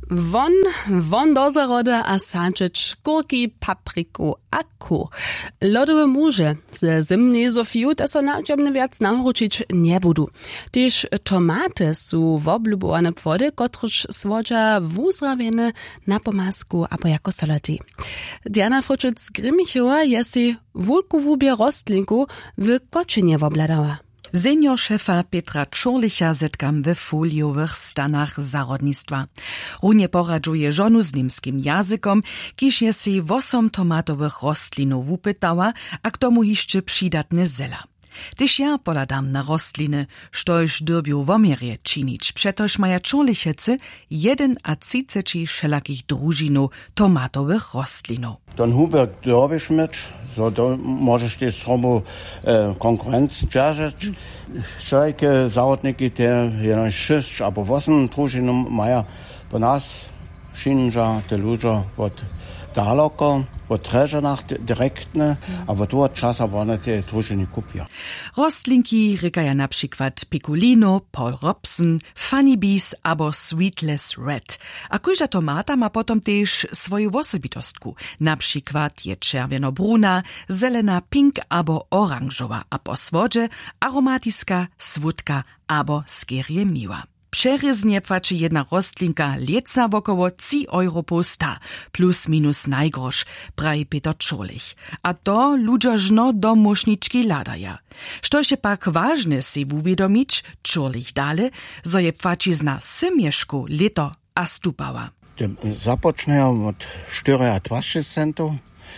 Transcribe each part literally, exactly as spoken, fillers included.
Won, won dozarode a sadźeć kurki, papriku a kur. Lodowe muže ze zimnej Sofiju te so nadziemne viac nahoručić nie budu. Tyž tomate su woblubowane płody, kotruž słodza wuzrawiene na pomasku abo jako salati. Diana Fruczyc-Grimmichowa je si wulku wubie rostlinku w koczynie wobladała. Senior szefa Petra Czorlicha zetkam we foliowych stanach zarodnictwa. Runie poradżuje żonu z niemskim jazykom, kiż je si wosom tomatowych rostlinów upytała, a k tomu hiszcze przydatne zela. Tyż ja poladam na rostliny, štož dyrbiu womierje činić, przetoż maja Czorlichece jeden a ciceci wszelakich drużinów tomatowych rostlinów. Dann huber dyrbisch mit, so da możesz też sobie e, konkurenz dżarzyć. Wszelkie zarodniki, te jeno szyszcz, albo wosen drużinów maja po nas szynża, te ludzie od daleko, od treżanach direktne, a tu od czasa one te drużyny kupią. Rostlinki rykaja na przykład Piccolino, Paul Robson, Funny Bees abo Sweetless Red. A kujża tomata ma potom też swoją osobitostku. Na przykład je czerwieno-bruna, zelena pink abo oranżowa, a po swodzie aromatiska, słodka abo skierje miła. Przereznie płaci jedna rostlinka leca wokoło trzy euro po sta, plus minus najgrosz, prawi Peter Czorlich. A to ludzie żno do muszniczki ladaja. Što się pak ważne si uwiadomić, Czorlich dale, zo je płaci zna symieszku leto a stupała. Zapoczneją od czterech dwadzieścia centów,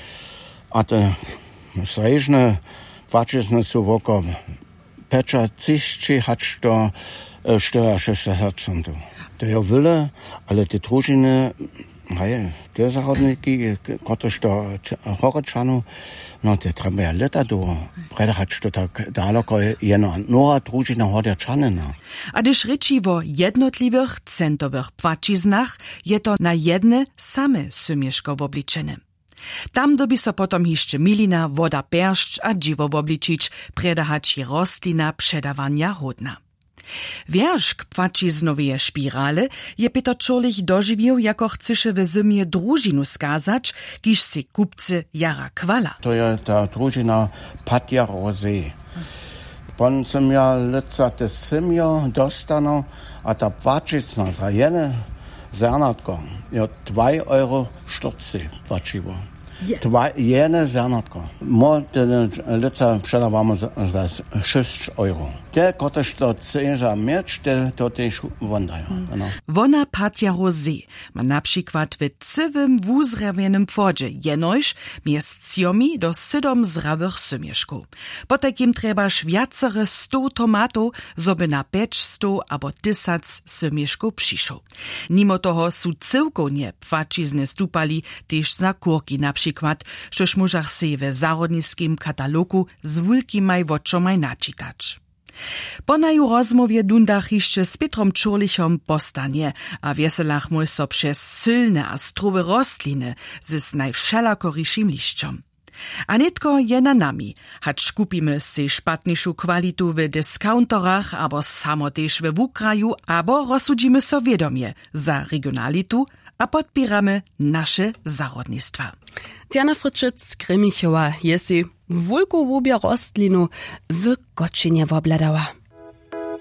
a te sreżne płaci zna su wokoło pecza trzydzieści, hacz do cztery sześćdziesiąt centów. To jest wiele, ale te drużyny, hej, te zarodniki, kotreż do Horyczanu, no te trzeba lata do, predachać to tak daleko, jeno nowa drużyna Horyczanina. A gdyż ryczy o jednotliwych centowych płaciznach, je to na jedne same symieszko obliczene. Tam dobi so potom hišće milina, woda, peršć a dziwo obličić, predahać je rostlina przedawania hodna. Wierzch płaci z nowej spirale je Peter Czorlich dożywił, jako chceše w zimie drużinu skazać, kiż si kupcy jara kwala. To jest ta drużyna Patja Rosé. Pon sam ja leca te simio dostano, a ta płacicna za jene zernatko je dwa euro czterdzieści płaciło. Dwa, jene zernatko. Mo te leca przedawamy za sześć euro. Te, kotreż to chcesz mieć, te to też wondają. Wona Patja Rosé ma na przykład w cywym wuzrawionym płodzie jenoś miest cjomi do sydom zrawych symieszków. Po takim trebaż wiacere sto tomatów, zoby na pięćsto abo tysac symieszków przyszło. Mimo toho su cyłkonie płacizny stupali też za kurki na przykład, štož mužach si w zarodniskim katalogu z wulkimaj woczomaj načitać. Po naju rozmowie dundach jeszcze z Petrom Czorlichom postanie, a wieselach mój so przez sylne a struwe rostliny z najwszelakoryszym liszczom. A netko je na nami, hacz kupimy si szpatniejszą kwalitu w discounterach, abo samo też w wukraju, abo rozsudzimy so wiedomie za regionalitu, a podpieramy nasze zarodnictwa. Diana Fruczyc-Grimmichowa je si wulku wubie rostlinu w koczynie wobladała.